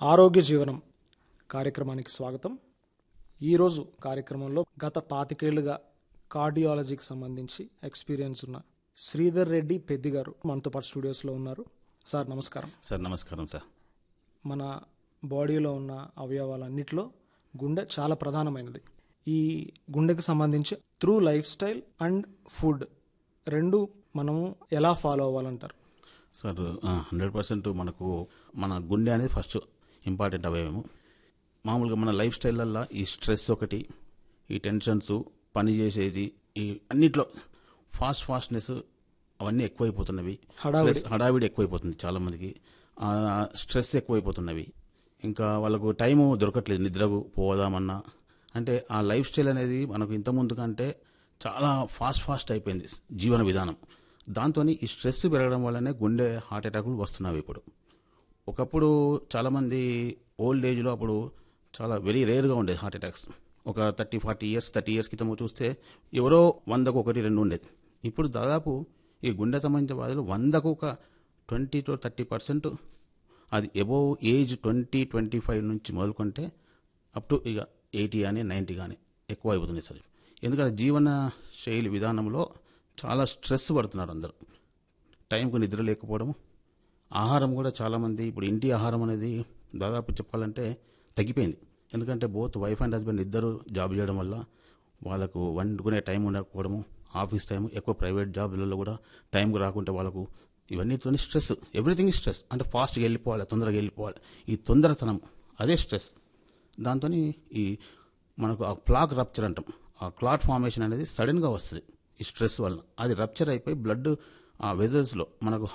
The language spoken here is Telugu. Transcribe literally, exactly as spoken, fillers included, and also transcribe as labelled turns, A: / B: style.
A: ఆరోగ్య జీవనం కార్యక్రమానికి స్వాగతం. ఈరోజు కార్యక్రమంలో గత పాతికేళ్లుగా కార్డియాలజీకి సంబంధించి ఎక్స్పీరియన్స్ ఉన్న శ్రీధర్ రెడ్డి పెద్ది గారు మనతో పాటు స్టూడియోస్లో ఉన్నారు. సార్ నమస్కారం.
B: సార్ నమస్కారం సార్.
A: మన బాడీలో ఉన్న అవయవాలన్నిటిలో గుండె చాలా ప్రధానమైనది. ఈ గుండెకి సంబంధించి through life style and food రెండు మనము ఎలా ఫాలో అవ్వాలంటారు?
B: సార్ హండ్రెడ్ పర్సెంట్ మనకు మన గుండె అనేది ఫస్ట్ ఇంపార్టెంట్ అవయవము. మామూలుగా మన లైఫ్ స్టైల్లో ఈ స్ట్రెస్ ఒకటి, ఈ టెన్షన్స్, పని చేసేది, ఈ అన్నిట్లో ఫాస్ట్ ఫాస్ట్నెస్ అవన్నీ ఎక్కువైపోతున్నవి. ప్లస్ హడావిడి ఎక్కువైపోతుంది చాలామందికి, స్ట్రెస్ ఎక్కువైపోతున్నవి. ఇంకా వాళ్ళకు టైము దొరకట్లేదు నిద్రకు పోదామన్నా. అంటే ఆ లైఫ్ స్టైల్ అనేది మనకు ఇంతకుముందు కంటే చాలా ఫాస్ట్ ఫాస్ట్ అయిపోయింది జీవన విధానం. దాంతో ఈ స్ట్రెస్ పెరగడం వల్లనే గుండె హార్ట్ అటాకులు వస్తున్నాయి ఇప్పుడు. ఒకప్పుడు చాలామంది ఓల్డ్ ఏజ్లో అప్పుడు చాలా వెరీ రేర్గా ఉండేది హార్ట్ అటాక్స్. ఒక thirty forty years thirty years క్రితం చూస్తే ఎవరో వందకు ఒకటి రెండు ఉండేది. ఇప్పుడు దాదాపు ఈ గుండె సంబంధించిన బాధలు వందకు ఒక ట్వంటీ టు థర్టీ పర్సెంట్ అది above age twenty twenty five నుంచి మొదలుకుంటే అప్ టు ఇక ఎయిటీ కానీ నైంటీ కానీ ఎక్కువ అయిపోతుంది సార్. ఎందుకంటే జీవన శైలి విధానంలో చాలా స్ట్రెస్ పడుతున్నారు అందరూ. టైంకు నిద్ర లేకపోవడము, ఆహారం కూడా చాలామంది ఇప్పుడు ఇంటి ఆహారం అనేది దాదాపు చెప్పాలంటే తగ్గిపోయింది. ఎందుకంటే బోత్ వైఫ్ అండ్ హస్బెండ్ ఇద్దరు జాబ్ చేయడం వల్ల వాళ్ళకు వండుకునే టైం ఉండకపోవడము, ఆఫీస్ టైం ఎక్కువ, ప్రైవేట్ జాబ్లలో కూడా టైంకి రాకుంటే వాళ్ళకు ఇవన్నీతో స్ట్రెస్, ఎవ్రీథింగ్ స్ట్రెస్. అంటే ఫాస్ట్గా వెళ్ళిపోవాలి, తొందరగా వెళ్ళిపోవాలి, ఈ తొందరతనం అదే స్ట్రెస్. దాంతో ఈ మనకు ఆ ప్లాక్ రప్చర్ అంటాం, ఆ క్లాట్ ఫార్మేషన్ అనేది సడన్గా వస్తుంది ఈ స్ట్రెస్ వలన. అది రప్చర్ అయిపోయి బ్లడ్ ఆ వెజల్స్లో మనకు